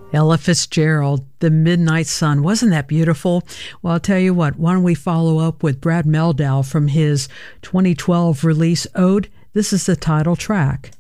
Ella Fitzgerald, The Midnight Sun. Wasn't that beautiful? Well, I'll tell you what, why don't we follow up with Brad Mehldau from his 2012 release, Ode? This is the title track.